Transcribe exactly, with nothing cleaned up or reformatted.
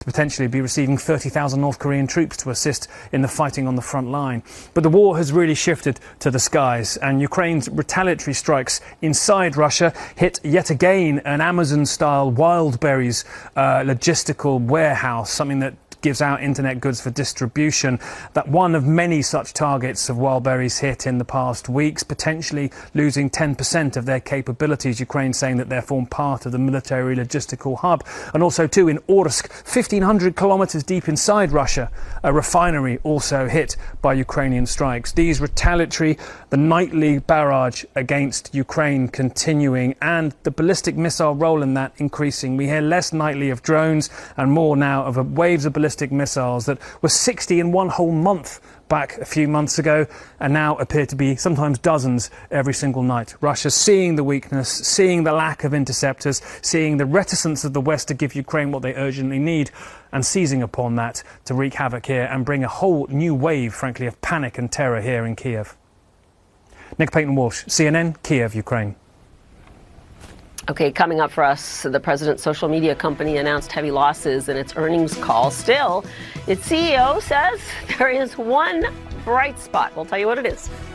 to potentially be receiving thirty thousand North Korean troops to assist in the fighting on the front line. But the war has really shifted to the skies, and Ukraine's retaliatory strikes inside Russia hit yet again an Amazon-style Wildberries uh, logistical warehouse, something that gives out internet goods for distribution. That one of many such targets of Wildberries hit in the past weeks, potentially losing ten percent of their capabilities. Ukraine saying that they form part of the military logistical hub. And also too in Orsk, fifteen hundred kilometers deep inside Russia, a refinery also hit by Ukrainian strikes. These retaliatory, the nightly barrage against Ukraine continuing, and the ballistic missile role in that increasing. We hear less nightly of drones and more now of waves of ballistic missiles that were sixty in one whole month back a few months ago, and now appear to be sometimes dozens every single night. Russia seeing the weakness, seeing the lack of interceptors, seeing the reticence of the West to give Ukraine what they urgently need, and seizing upon that to wreak havoc here and bring a whole new wave, frankly, of panic and terror here in Kiev. Nick Paton-Walsh, C N N, Kiev, Ukraine. Okay, coming up for us, the president's social media company announced heavy losses in its earnings call. Still, its C E O says there is one bright spot. We'll tell you what it is.